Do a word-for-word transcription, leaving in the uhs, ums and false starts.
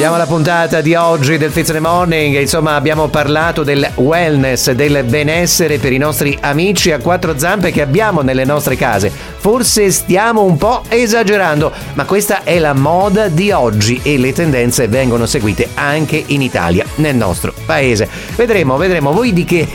Siamo alla puntata di oggi del Fizz in the Morning. Insomma, abbiamo parlato del wellness, del benessere per i nostri amici a quattro zampe che abbiamo nelle nostre case. Forse stiamo un po' esagerando, ma questa è la moda di oggi e le tendenze vengono seguite anche in Italia, nel nostro paese. Vedremo, vedremo voi di che